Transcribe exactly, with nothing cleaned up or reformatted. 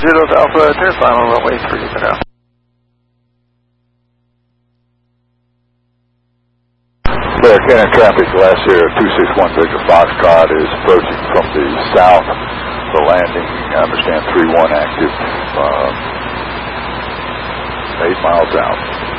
Zero to Alpha, clear final runway three for now. Clear, Cannon traffic, Glacier two six one Victor Foxtrot is approaching from the south. The landing, I understand three one active, uh, eight miles out.